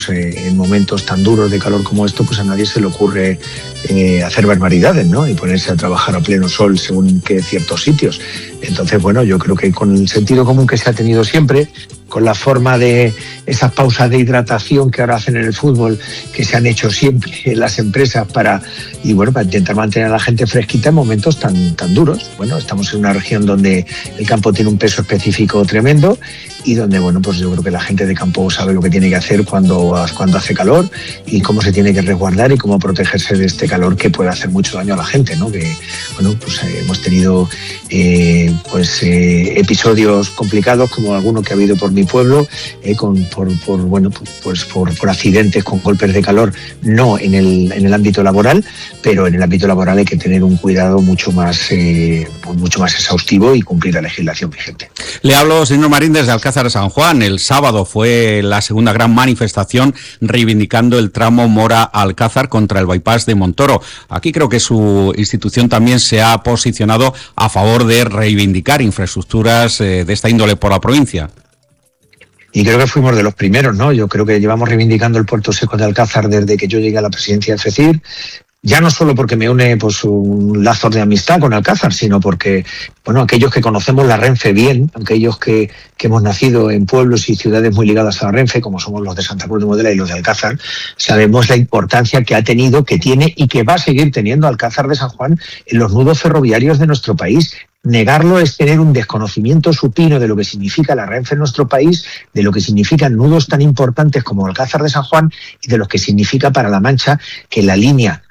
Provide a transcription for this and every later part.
en momentos tan duros de calor como esto, pues a nadie se le ocurre hacer barbaridades, ¿no? Y ponerse a trabajar a pleno sol según que ciertos sitios. Entonces, bueno, yo creo que con el sentido común que se ha tenido siempre, con la forma de esas pausas de hidratación que ahora hacen en el fútbol, que se han hecho siempre en las empresas para intentar mantener a la gente fresquita en momentos tan duros. Bueno, estamos en una región donde el campo tiene un peso específico tremendo y donde, bueno, pues yo creo que la gente de campo sabe lo que tiene que hacer cuando hace calor y cómo se tiene que resguardar y cómo protegerse de este calor que puede hacer mucho daño a la gente, ¿no? Que, bueno, pues hemos tenido episodios complicados como alguno que ha habido por mi pueblo, por accidentes con golpes de calor, no en el ámbito laboral, pero en el ámbito laboral hay que tener un cuidado mucho más exhaustivo y cumplir la legislación vigente. Le hablo, señor Marín, desde Alcázar de San Juan. El sábado fue la segunda gran manifestación reivindicando el tramo Mora-Alcázar contra el bypass de Montoro. Aquí creo que su institución también se ha posicionado a favor de reivindicar infraestructuras de esta índole por la provincia. Y creo que fuimos de los primeros, ¿no? Yo creo que llevamos reivindicando el puerto seco de Alcázar desde que yo llegué a la presidencia del FECIR, ya no solo porque me une pues un lazo de amistad con Alcázar, sino porque, bueno, aquellos que conocemos la Renfe bien, aquellos que hemos nacido en pueblos y ciudades muy ligadas a la Renfe, como somos los de Santa Cruz de Modela y los de Alcázar, sabemos la importancia que ha tenido, que tiene y que va a seguir teniendo Alcázar de San Juan en los nudos ferroviarios de nuestro país. Negarlo es tener un desconocimiento supino de lo que significa la Renfe en nuestro país, de lo que significan nudos tan importantes como Alcázar de San Juan y de lo que significa para La Mancha que la línea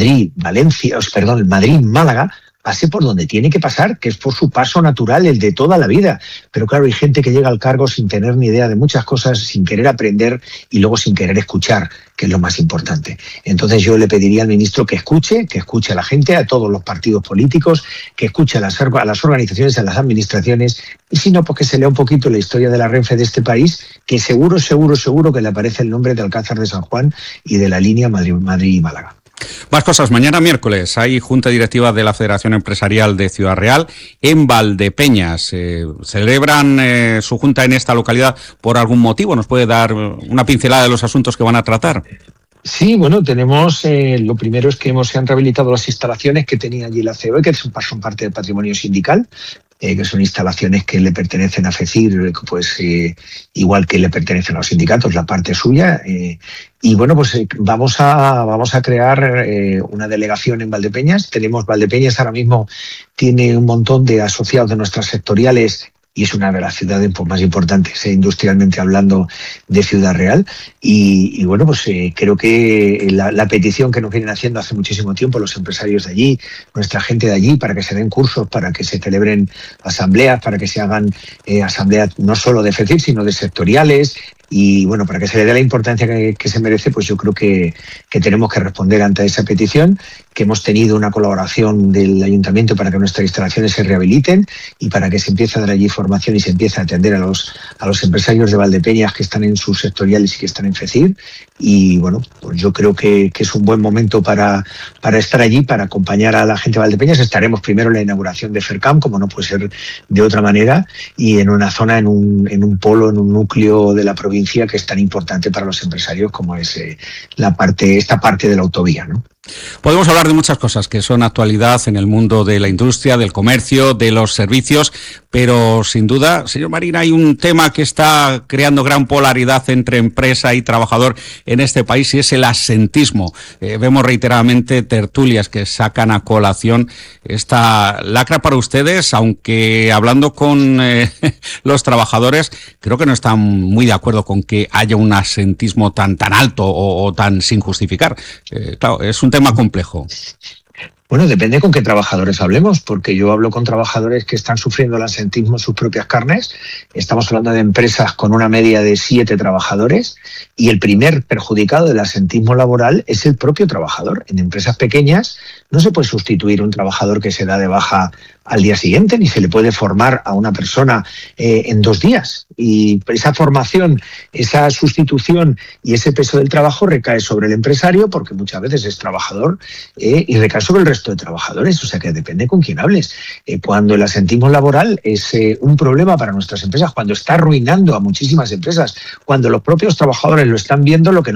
Madrid-Málaga pase por donde tiene que pasar, que es por su paso natural, el de toda la vida. Pero claro, hay gente que llega al cargo sin tener ni idea de muchas cosas, sin querer aprender y luego sin querer escuchar, que es lo más importante. Entonces yo le pediría al ministro que escuche a la gente, a todos los partidos políticos, que escuche a las organizaciones, a las administraciones, y si no, pues que se lea un poquito la historia de la Renfe de este país, que seguro que le aparece el nombre de Alcázar de San Juan y de la línea Madrid y Málaga. Más cosas. Mañana miércoles hay Junta Directiva de la Federación Empresarial de Ciudad Real en Valdepeñas. ¿Celebran su junta en esta localidad por algún motivo? ¿Nos puede dar una pincelada de los asuntos que van a tratar? Sí, bueno, tenemos, lo primero es que se han rehabilitado las instalaciones que tenía allí la COE, que son parte del patrimonio sindical, que son instalaciones que le pertenecen a FECIR, pues igual que le pertenecen a los sindicatos, la parte suya. Y bueno, pues vamos a crear una delegación en Valdepeñas. Valdepeñas ahora mismo tiene un montón de asociados de nuestras sectoriales y es una de las ciudades más importantes, industrialmente hablando, de Ciudad Real. Y bueno, pues creo que la petición que nos vienen haciendo hace muchísimo tiempo los empresarios de allí, nuestra gente de allí, para que se den cursos, para que se celebren asambleas, para que se hagan asambleas no solo de FECIR, sino de sectoriales, y bueno, para que se le dé la importancia que se merece, pues yo creo que tenemos que responder ante esa petición, que hemos tenido una colaboración del Ayuntamiento para que nuestras instalaciones se rehabiliten y para que se empiece a dar allí formación y se empiece a atender a los empresarios de Valdepeñas que están en sus sectoriales y que están en FECIR. Y bueno, pues yo creo que es un buen momento para estar allí, para acompañar a la gente de Valdepeñas. Estaremos primero en la inauguración de FERCAM, como no puede ser de otra manera, y en una zona, en un polo, en un núcleo de la provincia que es tan importante para los empresarios como es esta parte de la autovía, ¿no? Podemos hablar de muchas cosas que son actualidad en el mundo de la industria, del comercio, de los servicios, pero sin duda, señor Marín, hay un tema que está creando gran polaridad entre empresa y trabajador en este país y es el absentismo. Vemos reiteradamente tertulias que sacan a colación esta lacra para ustedes, aunque hablando con los trabajadores, creo que no están muy de acuerdo con que haya un absentismo tan alto o tan sin justificar. Claro, es un tema complejo. Bueno, depende con qué trabajadores hablemos, porque yo hablo con trabajadores que están sufriendo el absentismo en sus propias carnes. Estamos hablando de empresas con una media de 7 trabajadores y el primer perjudicado del absentismo laboral es el propio trabajador. En empresas pequeñas no se puede sustituir un trabajador que se da de baja al día siguiente, ni se le puede formar a una persona en 2 días. Y esa formación, esa sustitución y ese peso del trabajo recae sobre el empresario, porque muchas veces es trabajador, y recae sobre el resto de trabajadores. O sea que depende con quién hables. Cuando el asentismo laboral es un problema para nuestras empresas, cuando está arruinando a muchísimas empresas, cuando los propios trabajadores lo están viendo, lo que